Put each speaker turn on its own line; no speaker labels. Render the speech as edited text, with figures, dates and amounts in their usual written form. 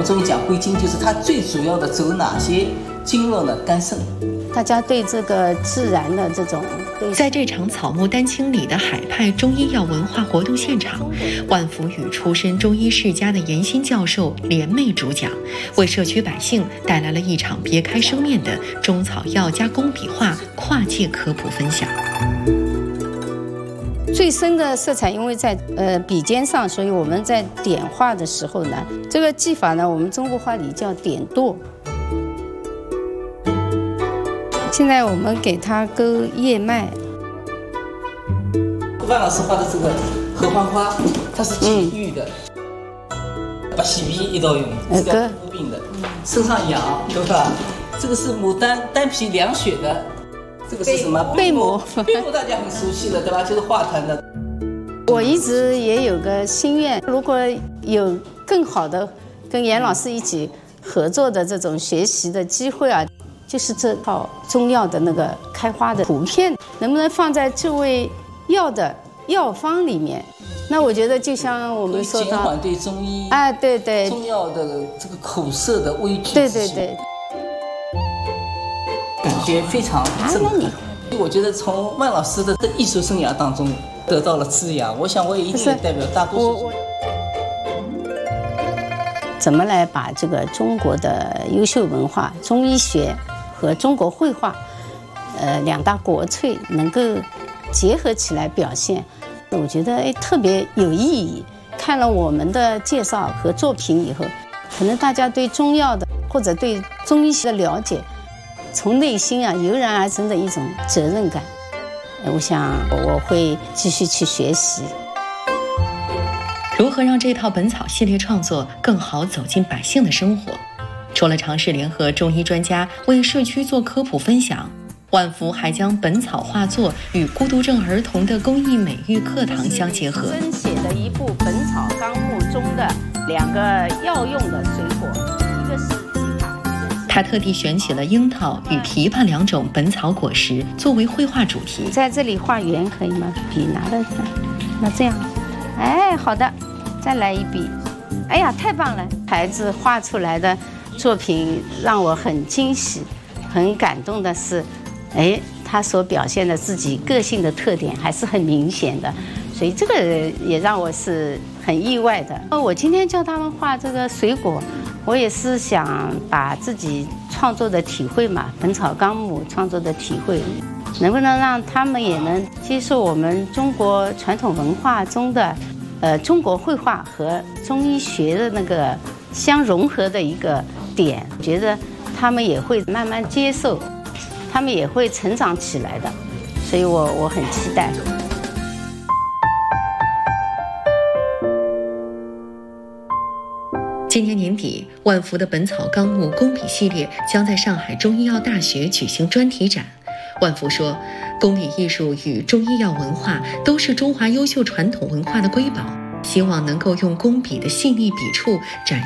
中医讲归经，就是它最主要的走哪些经络呢？肝肾。
大家对这个自然的这种，
在这场草木丹青里的海派中医药文化活动现场，万福与出身中医世家的严新教授联袂主讲，为社区百姓带来了一场别开生面的中草药加工笔画跨界科普分享。
最深的色彩，因为在笔尖上，所以我们在点画的时候呢，这个技法呢，我们中国话里叫点剁。现在我们给它勾叶脉。
万老师画的这个合欢花，它是解郁的，把洗鼻一道用，这个护病的，身上痒，对吧？这个是牡丹丹皮凉血的，这个是什么？
贝母。
贝母大家很熟悉的，对吧？就是化痰的。
我一直也有个心愿，如果有更好的跟严老师一起合作的这种学习的机会啊。就是这套中药的那个开花的图片，能不能放在这味药的药方里面？那我觉得就像我们说到，
减缓对中医
对
中药的这个口舌的畏惧，
对，
感觉非常震撼。我觉得从万老师的艺术生涯当中得到了滋养，我想我也一定代表大多数。
怎么来把这个中国的优秀文化、中医学和中国绘画，两大国粹能够结合起来表现？我觉得特别有意义。看了我们的介绍和作品以后，可能大家对中药的或者对中医学的了解，从内心油然而生的一种责任感。我想我会继续去学习。
如何让这套本草系列创作更好走进百姓的生活？除了尝试联合中医专家为社区做科普分享，万福还将本草画作与孤独症儿童的公益美育课堂相结合。
生写的一部《本草纲目》中的2个药用的水果，一个是枇杷。
他特地选取了樱桃与枇杷2种本草果实作为绘画主题。
在这里画圆可以吗？笔拿的，那这样，好的，再来一笔。哎呀，太棒了！孩子画出来的作品让我很惊喜、很感动的是，他所表现的自己个性的特点还是很明显的，所以这个也让我是很意外的。我今天叫他们画这个水果，我也是想把自己创作的体会嘛，《本草纲目》创作的体会，能不能让他们也能接受我们中国传统文化中的中国绘画和中医学的那个相融合的一个点，我觉得他们也会慢慢接受，他们也会成长起来的，所以我很期待。
今年年底，万福的《本草纲目》工笔系列将在上海中医药大学举行专题展。万福说，工笔艺术与中医药文化都是中华优秀传统文化的瑰宝，希望能够用工笔的细腻笔触展